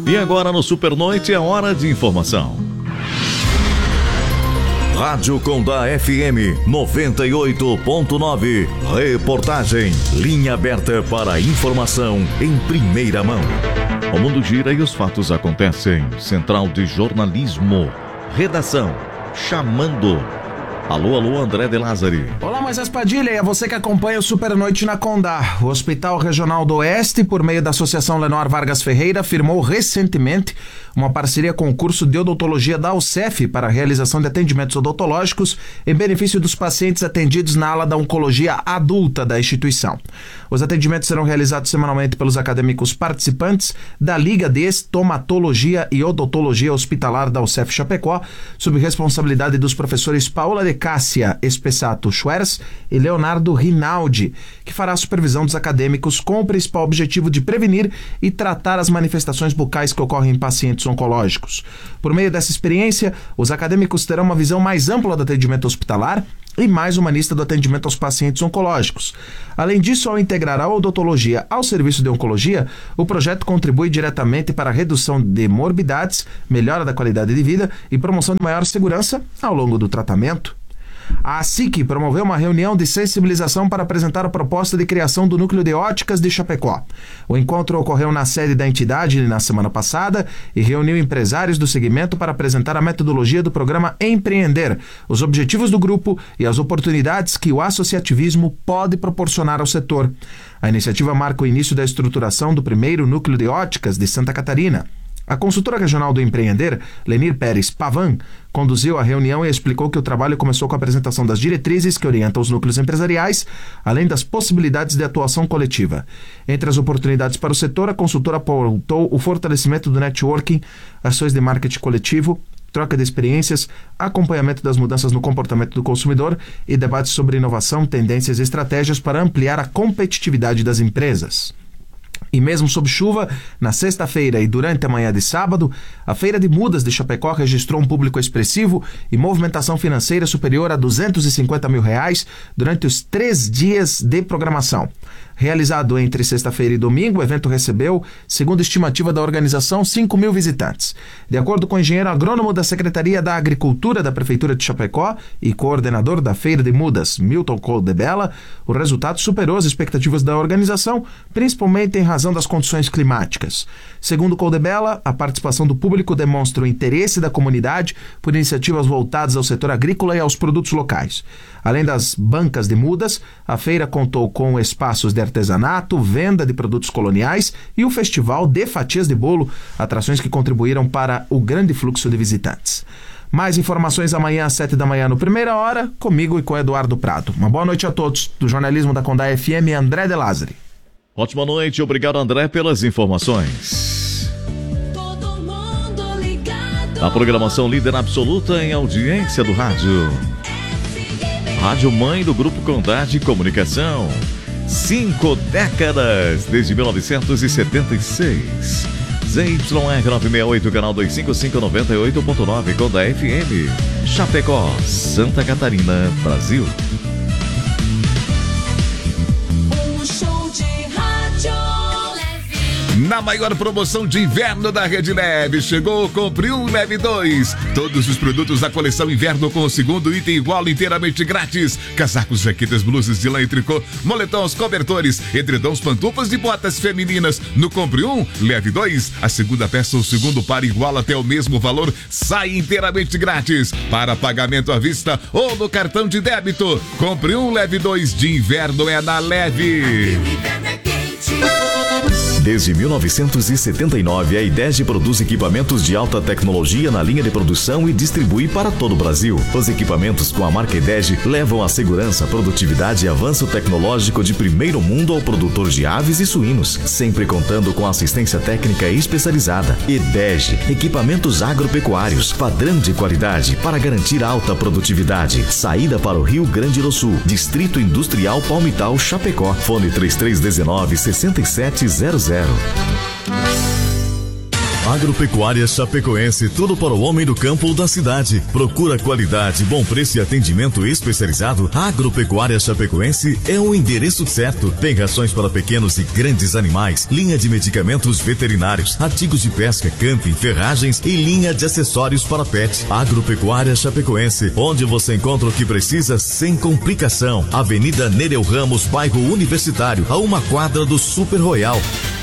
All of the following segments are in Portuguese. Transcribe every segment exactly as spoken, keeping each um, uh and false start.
E agora no Supernoite é hora de informação. Rádio Condá F M noventa e oito ponto nove. Reportagem. Linha aberta para informação em primeira mão. O mundo gira e os fatos acontecem. Central de Jornalismo. Redação. Chamando. Alô, alô, André de Lázari. Olá, Moisés Padilha, e a você que acompanha o Supernoite na Condá. O Hospital Regional do Oeste, por meio da Associação Lenor Vargas Ferreira, firmou recentemente uma parceria com o curso de odontologia da U C E F para a realização de atendimentos odontológicos em benefício dos pacientes atendidos na ala da oncologia adulta da instituição. Os atendimentos serão realizados semanalmente pelos acadêmicos participantes da Liga de Estomatologia e Odontologia Hospitalar da U C E F Chapecó, sob responsabilidade dos professores Paula de Cássia Espessato Schwerz e Leonardo Rinaldi, que fará a supervisão dos acadêmicos com o principal objetivo de prevenir e tratar as manifestações bucais que ocorrem em pacientes oncológicos. Por meio dessa experiência, os acadêmicos terão uma visão mais ampla do atendimento hospitalar e mais humanista do atendimento aos pacientes oncológicos. Além disso, ao integrar a odontologia ao serviço de oncologia, o projeto contribui diretamente para a redução de morbidades, melhora da qualidade de vida e promoção de maior segurança ao longo do tratamento. A ASIC promoveu uma reunião de sensibilização para apresentar a proposta de criação do Núcleo de Óticas de Chapecó. O encontro ocorreu na sede da entidade na semana passada e reuniu empresários do segmento para apresentar a metodologia do programa Empreender, os objetivos do grupo e as oportunidades que o associativismo pode proporcionar ao setor. A iniciativa marca o início da estruturação do primeiro Núcleo de Óticas de Santa Catarina. A consultora regional do Empreender, Lenir Pérez Pavan, conduziu a reunião e explicou que o trabalho começou com a apresentação das diretrizes que orientam os núcleos empresariais, além das possibilidades de atuação coletiva. Entre as oportunidades para o setor, a consultora apontou o fortalecimento do networking, ações de marketing coletivo, troca de experiências, acompanhamento das mudanças no comportamento do consumidor e debates sobre inovação, tendências e estratégias para ampliar a competitividade das empresas. E mesmo sob chuva, na sexta-feira e durante a manhã de sábado, a Feira de Mudas de Chapecó registrou um público expressivo e movimentação financeira superior a duzentos e cinquenta mil reais durante os três dias de programação. Realizado entre sexta-feira e domingo, o evento recebeu, segundo estimativa da organização, cinco mil visitantes. De acordo com o engenheiro agrônomo da Secretaria da Agricultura da Prefeitura de Chapecó e coordenador da Feira de Mudas, Milton Coldebella, o resultado superou as expectativas da organização, principalmente em razão das condições climáticas. Segundo Coldebella, a participação do público demonstra o interesse da comunidade por iniciativas voltadas ao setor agrícola e aos produtos locais. Além das bancas de mudas, a feira contou com espaços de artesanato, venda de produtos coloniais e o festival de fatias de bolo, atrações que contribuíram para o grande fluxo de visitantes. Mais informações amanhã às sete da manhã no Primeira Hora, comigo e com Eduardo Prado. Uma boa noite a todos. Do jornalismo da Condá F M, André de Lázari. Ótima noite, obrigado André pelas informações. Todo mundo ligado. A programação líder absoluta em audiência do rádio. Rádio mãe do Grupo Condá de Comunicação. Cinco décadas, desde mil novecentos e setenta e seis. Z Y R novecentos e sessenta e oito, canal duzentos e cinquenta e cinco, noventa e oito ponto nove, Condá F M. Chapecó, Santa Catarina, Brasil. Na maior promoção de inverno da Rede Leve, chegou o Compre um, Leve dois. Todos os produtos da coleção inverno com o segundo item igual inteiramente grátis. Casacos, jaquetas, blusas de lã e tricô, moletons, cobertores, edredons, pantufas e botas femininas. No Compre um, Leve dois, a segunda peça ou segundo par igual até o mesmo valor sai inteiramente grátis. Para pagamento à vista ou no cartão de débito. Compre um, Leve dois de inverno é na Leve. Desde mil novecentos e setenta e nove, a IDEG produz equipamentos de alta tecnologia na linha de produção e distribui para todo o Brasil. Os equipamentos com a marca IDEG levam a segurança, produtividade e avanço tecnológico de primeiro mundo ao produtor de aves e suínos, sempre contando com assistência técnica especializada. IDEG, equipamentos agropecuários, padrão de qualidade para garantir alta produtividade. Saída para o Rio Grande do Sul, Distrito Industrial Palmital, Chapecó. Fone três três um nove, seis sete zero zero. Agropecuária Chapecoense, tudo para o homem do campo ou da cidade. Procura qualidade, bom preço e atendimento especializado. Agropecuária Chapecoense é o endereço certo. Tem rações para pequenos e grandes animais, linha de medicamentos veterinários, artigos de pesca, camping, ferragens e linha de acessórios para pet. Agropecuária Chapecoense, onde você encontra o que precisa sem complicação. Avenida Nereu Ramos, bairro Universitário, a uma quadra do Super Royal.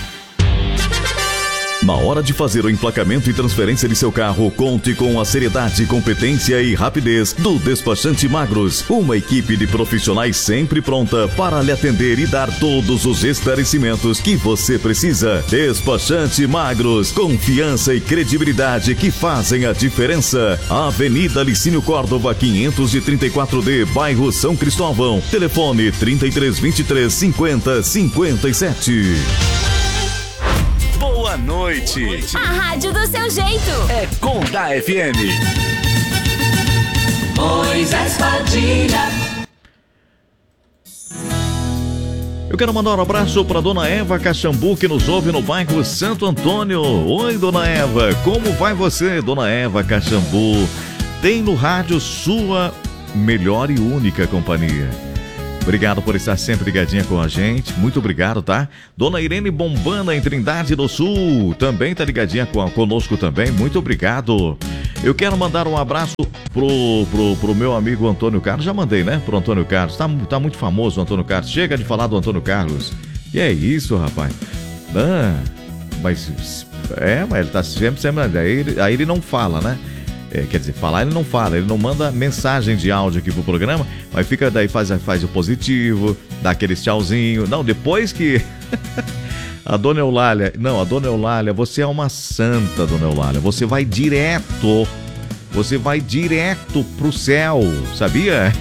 Na hora de fazer o emplacamento e transferência de seu carro, conte com a seriedade, competência e rapidez do Despachante Magros. Uma equipe de profissionais sempre pronta para lhe atender e dar todos os esclarecimentos que você precisa. Despachante Magros, confiança e credibilidade que fazem a diferença. Avenida Licínio Córdova, quinhentos e trinta e quatro D, bairro São Cristóvão. Telefone trinta e três, vinte e três, cinquenta, cinquenta e sete. Boa noite. A rádio do seu jeito. É Condá F M. Moisés Padilha. Eu quero mandar um abraço para Dona Eva Caxambu, que nos ouve no bairro Santo Antônio. Oi, Dona Eva, como vai você, Dona Eva Caxambu? Tem no rádio sua melhor e única companhia. Obrigado por estar sempre ligadinha com a gente. Muito obrigado, tá? Dona Irene Bombana, em Trindade do Sul, também tá ligadinha com, conosco também. Muito obrigado. Eu quero mandar um abraço pro, pro, pro meu amigo Antônio Carlos. Já mandei, né? Pro Antônio Carlos. Tá, tá muito famoso o Antônio Carlos. Chega de falar do Antônio Carlos. E é isso, rapaz. Ah, mas... É, mas ele tá sempre... sempre aí, ele, aí ele não fala, né? É, quer dizer, falar ele não fala, ele não manda mensagem de áudio aqui pro programa, mas fica daí, faz, faz o positivo, dá aquele tchauzinho. Não, depois que a Dona Eulália, não, a Dona Eulália, você é uma santa, Dona Eulália, você vai direto, você vai direto pro céu, sabia?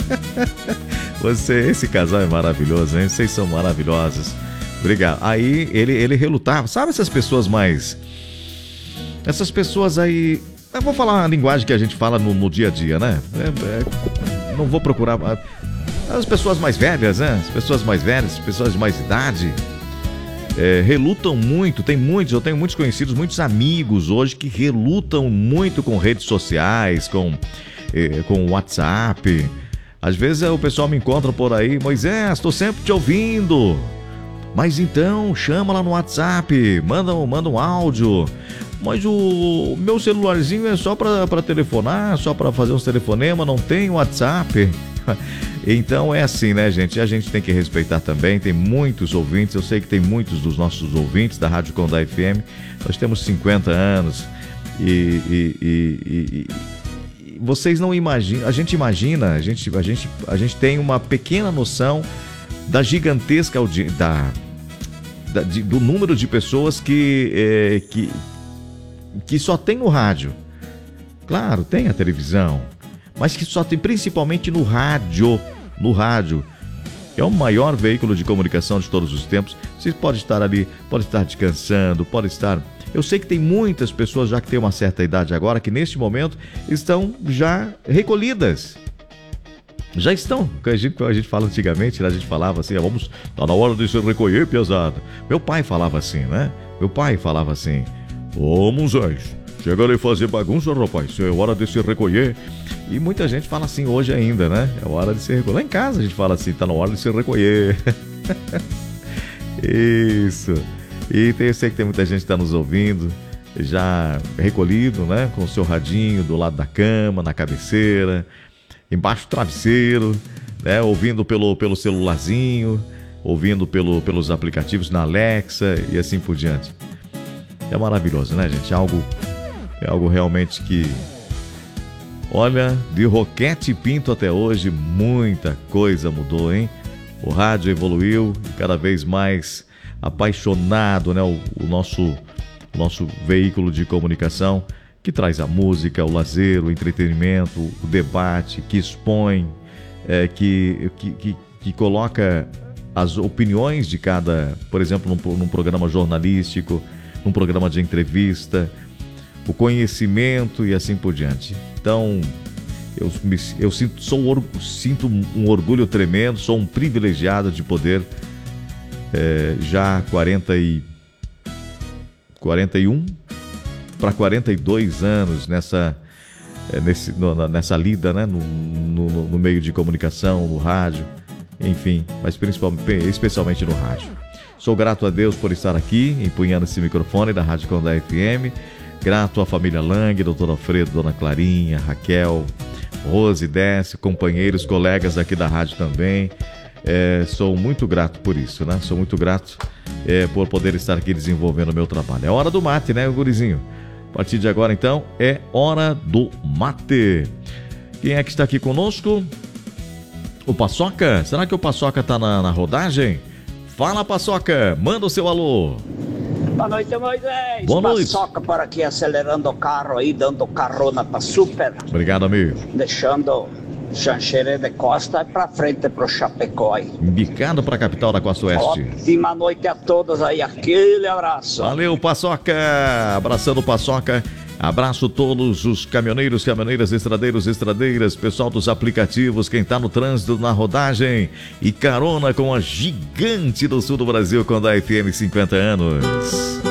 Você, esse casal é maravilhoso, hein? Vocês são maravilhosos. Obrigado. Aí ele, ele relutava, sabe essas pessoas mais... Essas pessoas aí... Eu vou falar a linguagem que a gente fala no, no dia a dia, né? É, é, não vou procurar... As pessoas mais velhas, né? As pessoas mais velhas, as pessoas de mais idade, é, relutam muito. Tem muitos, eu tenho muitos conhecidos, muitos amigos hoje que relutam muito com redes sociais, com, é, com WhatsApp. Às vezes o pessoal me encontra por aí, Moisés, estou sempre te ouvindo. Mas então, chama lá no WhatsApp, manda, manda um áudio. Mas o meu celularzinho é só para telefonar, só para fazer uns telefonemas, não tem WhatsApp. Então é assim, né, gente? A gente tem que respeitar também, tem muitos ouvintes, eu sei que tem muitos dos nossos ouvintes da Rádio Condá F M. Nós temos cinquenta anos e, e, e, e, e vocês não imaginam, a gente imagina, a gente, a gente, a gente tem uma pequena noção da gigantesca audiência, da, da, de, do número de pessoas que... É, que que só tem no rádio. Claro, tem a televisão, mas que só tem principalmente no rádio, no rádio, que é o maior veículo de comunicação de todos os tempos. Você pode estar ali, pode estar descansando, pode estar... Eu sei que tem muitas pessoas já que têm uma certa idade agora, que neste momento estão já recolhidas. Já estão, a gente, a gente fala antigamente, a gente falava assim, vamos, tá na hora de se recolher, pesado. Meu pai falava assim, né? Meu pai falava assim, ô Moisés, chega ali fazer bagunça, rapaz, é hora de se recolher. E muita gente fala assim hoje ainda, né? É hora de se recolher. Lá em casa a gente fala assim, tá na hora de se recolher. Isso. E eu sei que tem muita gente que tá nos ouvindo, já recolhido, né? Com o seu radinho do lado da cama, na cabeceira, embaixo do travesseiro, né? Ouvindo pelo, pelo celularzinho, ouvindo pelo, pelos aplicativos na Alexa e assim por diante. É maravilhoso, né, gente? É algo, é algo realmente que... Olha, de Roquete Pinto até hoje, muita coisa mudou, hein? O rádio evoluiu e cada vez mais apaixonado, né? O, o nosso, o nosso veículo de comunicação que traz a música, o lazer, o entretenimento, o debate, que expõe, é, que, que, que, que coloca as opiniões de cada... Por exemplo, num, num programa jornalístico, num programa de entrevista, o conhecimento e assim por diante. Então, eu, me, eu sinto, sou, sinto um orgulho tremendo, sou um privilegiado de poder, é, já quarenta e, quarenta e um, para quarenta e dois anos nessa, nesse, no, nessa lida, né? No, no, no meio de comunicação, no rádio, enfim, mas principalmente, especialmente no rádio. Sou grato a Deus por estar aqui, empunhando esse microfone da Rádio Condá F M. Grato à família Lang, doutor Alfredo, dona Clarinha, Raquel, Rose, Décio, companheiros, colegas aqui da rádio também. É, sou muito grato por isso, né? Sou muito grato é, por poder estar aqui desenvolvendo o meu trabalho. É hora do mate, né, gurizinho? A partir de agora, então, é hora do mate. Quem é que está aqui conosco? O Paçoca? Será que o Paçoca está na, na rodagem? Fala, Paçoca, manda o seu alô. Boa noite, Moisés. Boa noite. Paçoca por aqui, acelerando o carro aí, dando carona pra Super. Obrigado, amigo. Deixando Xanxerê de Costa pra frente pro Chapecó aí. Embicado pra capital da Costa Oeste. Ótima noite a todos aí, aquele abraço. Valeu, Paçoca. Abraçando o Paçoca. Abraço todos os caminhoneiros, caminhoneiras, estradeiros, estradeiras, pessoal dos aplicativos, quem tá no trânsito, na rodagem e carona com a gigante do sul do Brasil, Condá F M, cinquenta anos.